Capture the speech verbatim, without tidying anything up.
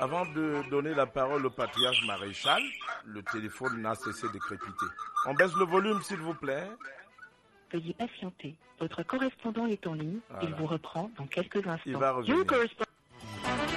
Avant de donner la parole au patriarche maréchal, le téléphone n'a cessé de crépiter. On baisse le volume, s'il vous plaît. Veuillez patienter. Votre correspondant est en ligne. Voilà. Il vous reprend dans quelques instants. Il va revenir. Your correspondent